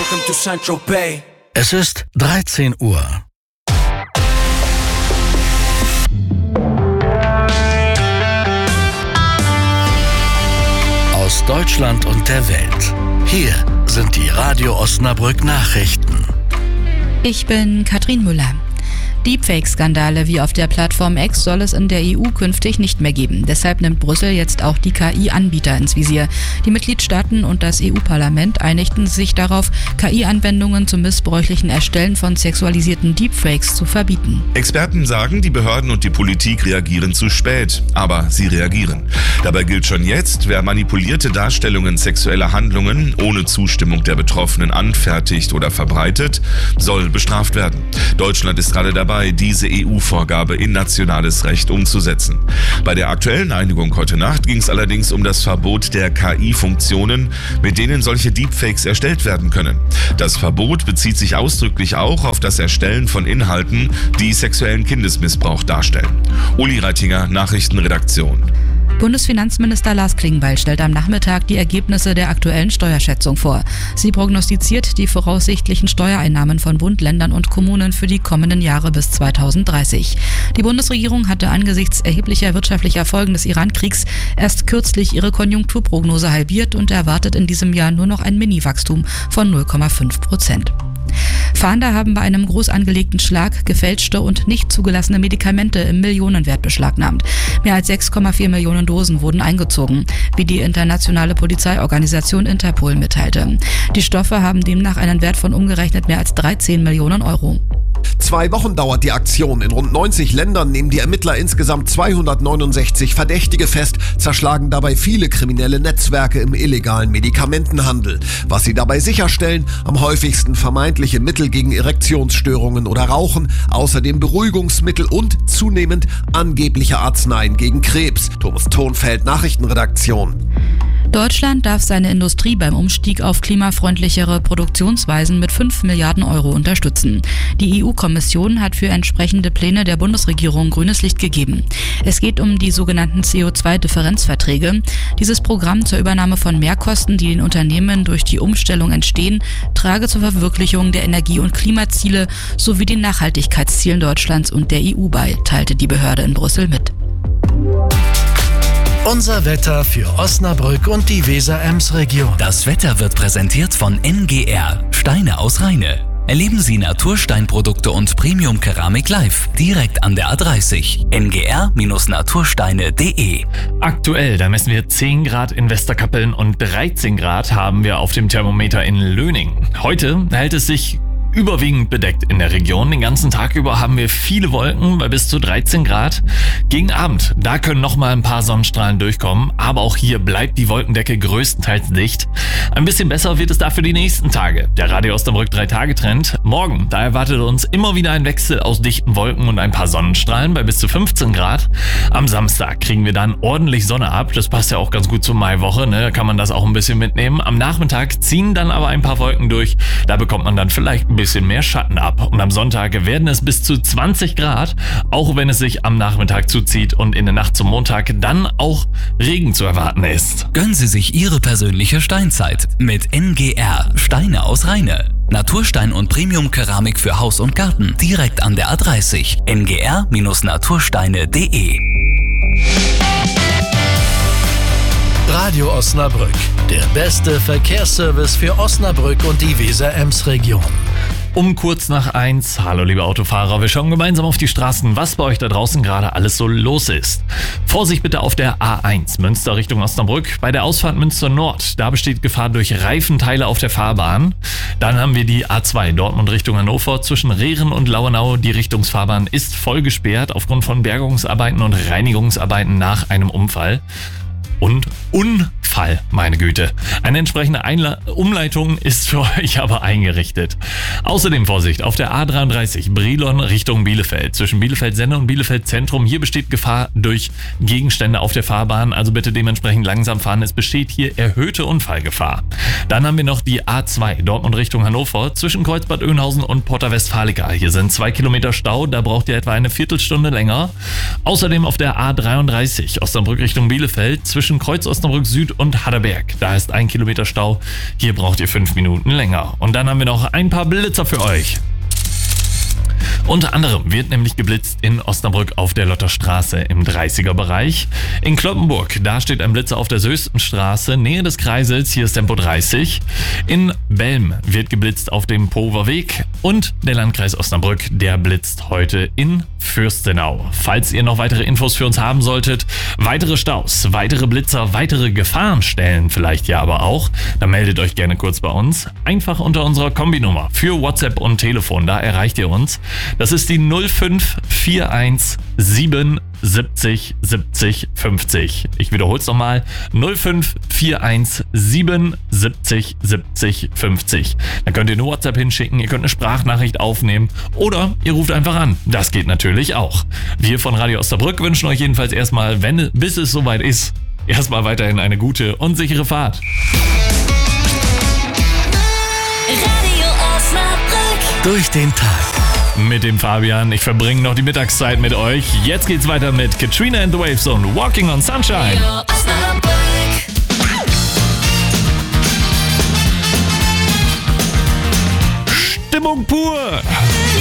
Welcome to Saint-Tropez. Es ist 13 Uhr. Aus Deutschland und der Welt. Hier sind die Radio Osnabrück Nachrichten. Ich bin Katrin Müller. Deepfake-Skandale wie auf der Plattform X soll es in der EU künftig nicht mehr geben. Deshalb nimmt Brüssel jetzt auch die KI-Anbieter ins Visier. Die Mitgliedstaaten und das EU-Parlament einigten sich darauf, KI-Anwendungen zum missbräuchlichen Erstellen von sexualisierten Deepfakes zu verbieten. Experten sagen, die Behörden und die Politik reagieren zu spät, aber sie reagieren. Dabei gilt schon jetzt, wer manipulierte Darstellungen sexueller Handlungen ohne Zustimmung der Betroffenen anfertigt oder verbreitet, soll bestraft werden. Deutschland ist gerade dabei, diese EU-Vorgabe in nationales Recht umzusetzen. Bei der aktuellen Einigung heute Nacht ging es allerdings um das Verbot der KI-Funktionen, mit denen solche Deepfakes erstellt werden können. Das Verbot bezieht sich ausdrücklich auch auf das Erstellen von Inhalten, die sexuellen Kindesmissbrauch darstellen. Uli Reitinger, Nachrichtenredaktion. Bundesfinanzminister Lars Klingbeil stellt am Nachmittag die Ergebnisse der aktuellen Steuerschätzung vor. Sie prognostiziert die voraussichtlichen Steuereinnahmen von Bund, Ländern und Kommunen für die kommenden Jahre bis 2030. Die Bundesregierung hatte angesichts erheblicher wirtschaftlicher Folgen des Iran-Kriegs erst kürzlich ihre Konjunkturprognose halbiert und erwartet in diesem Jahr nur noch ein Mini-Wachstum von 0,5%. Fahnder haben bei einem groß angelegten Schlag gefälschte und nicht zugelassene Medikamente im Millionenwert beschlagnahmt. Mehr als 6,4 Millionen Dosen wurden eingezogen, wie die internationale Polizeiorganisation Interpol mitteilte. Die Stoffe haben demnach einen Wert von umgerechnet mehr als 13 Millionen Euro. 2 Wochen dauert die Aktion. In rund 90 Ländern nehmen die Ermittler insgesamt 269 Verdächtige fest, zerschlagen dabei viele kriminelle Netzwerke im illegalen Medikamentenhandel. Was sie dabei sicherstellen, am häufigsten vermeintliche Mittel gegen Erektionsstörungen oder Rauchen, außerdem Beruhigungsmittel und zunehmend angebliche Arzneien gegen Krebs. Thomas Thonfeld, Nachrichtenredaktion. Deutschland darf seine Industrie beim Umstieg auf klimafreundlichere Produktionsweisen mit 5 Milliarden Euro unterstützen. Die EU-Kommission hat für entsprechende Pläne der Bundesregierung grünes Licht gegeben. Es geht um die sogenannten CO2-Differenzverträge. Dieses Programm zur Übernahme von Mehrkosten, die den Unternehmen durch die Umstellung entstehen, trage zur Verwirklichung der Energie- und Klimaziele sowie den Nachhaltigkeitszielen Deutschlands und der EU bei, teilte die Behörde in Brüssel mit. Unser Wetter für Osnabrück und die Weser-Ems-Region. Das Wetter wird präsentiert von NGR, Steine aus Rheine. Erleben Sie Natursteinprodukte und Premium-Keramik live, direkt an der A30. ngr-natursteine.de. Aktuell, da messen wir 10 Grad in Westerkappeln und 13 Grad haben wir auf dem Thermometer in Löning. Heute hält es sich überwiegend bedeckt in der Region. Den ganzen Tag über haben wir viele Wolken bei bis zu 13 Grad. Gegen Abend, da können noch mal ein paar Sonnenstrahlen durchkommen, aber auch hier bleibt die Wolkendecke größtenteils dicht. Ein bisschen besser wird es dafür die nächsten Tage. Der Radio Osnabrück 3-Tage-Trend. Morgen, da erwartet uns immer wieder ein Wechsel aus dichten Wolken und ein paar Sonnenstrahlen bei bis zu 15 Grad. Am Samstag kriegen wir dann ordentlich Sonne ab. Das passt ja auch ganz gut zur Maiwoche, ne? Da kann man das auch ein bisschen mitnehmen. Am Nachmittag ziehen dann aber ein paar Wolken durch. Da bekommt man dann vielleicht ein bisschen mehr Schatten ab. Und am Sonntag werden es bis zu 20 Grad, auch wenn es sich am Nachmittag zuzieht und in der Nacht zum Montag dann auch Regen zu erwarten ist. Gönnen Sie sich Ihre persönliche Steinzeit mit NGR, Steine aus Rheine. Naturstein und Premium-Keramik für Haus und Garten, direkt an der A30. ngr-natursteine.de. Radio Osnabrück, der beste Verkehrsservice für Osnabrück und die Weser-Ems-Region. Um kurz nach 1, hallo liebe Autofahrer, wir schauen gemeinsam auf die Straßen, was bei euch da draußen gerade alles so los ist. Vorsicht bitte auf der A1, Münster Richtung Osnabrück. Bei der Ausfahrt Münster Nord, da besteht Gefahr durch Reifenteile auf der Fahrbahn. Dann haben wir die A2, Dortmund Richtung Hannover, zwischen Rehren und Lauenau. Die Richtungsfahrbahn ist voll gesperrt aufgrund von Bergungsarbeiten und Reinigungsarbeiten nach einem Unfall. Und Unfall, meine Güte. Eine entsprechende Umleitung ist für euch aber eingerichtet. Außerdem Vorsicht auf der A33 Brilon Richtung Bielefeld. Zwischen Bielefeld-Senne und Bielefeld-Zentrum. Hier besteht Gefahr durch Gegenstände auf der Fahrbahn. Also bitte dementsprechend langsam fahren. Es besteht hier erhöhte Unfallgefahr. Dann haben wir noch die A2 Dortmund Richtung Hannover. Zwischen Kreuzbad Oeynhausen und Porta Westfalica. Hier sind 2 Kilometer Stau. Da braucht ihr etwa eine Viertelstunde länger. Außerdem auf der A33 Osnabrück Richtung Bielefeld. Zwischen zwischen Kreuz Osnabrück Süd und Harderberg. Da ist 1 Kilometer Stau. Hier braucht ihr 5 Minuten länger. Und dann haben wir noch ein paar Blitzer für euch. Unter anderem wird nämlich geblitzt in Osnabrück auf der Lotterstraße im 30er-Bereich. In Cloppenburg, da steht ein Blitzer auf der Söstenstraße, Nähe des Kreisels, hier ist Tempo 30. In Belm wird geblitzt auf dem Pover Weg und der Landkreis Osnabrück, der blitzt heute in Fürstenau. Falls ihr noch weitere Infos für uns haben solltet, weitere Staus, weitere Blitzer, weitere Gefahrenstellen vielleicht ja aber auch, dann meldet euch gerne kurz bei uns. Einfach unter unserer Kombinummer für WhatsApp und Telefon, da erreicht ihr uns. Das ist die 0541 77 70 50. Ich wiederhole es nochmal. 0541 77 70 50. Dann könnt ihr eine WhatsApp hinschicken, ihr könnt eine Sprachnachricht aufnehmen oder ihr ruft einfach an. Das geht natürlich auch. Wir von Radio Osnabrück wünschen euch jedenfalls erstmal, bis es soweit ist, erstmal weiterhin eine gute und sichere Fahrt. Radio Osnabrück. Durch den Tag. Mit dem Fabian. Ich verbringe noch die Mittagszeit mit euch. Jetzt geht's weiter mit Katrina and the Waves und Walking on Sunshine. Stimmung pur.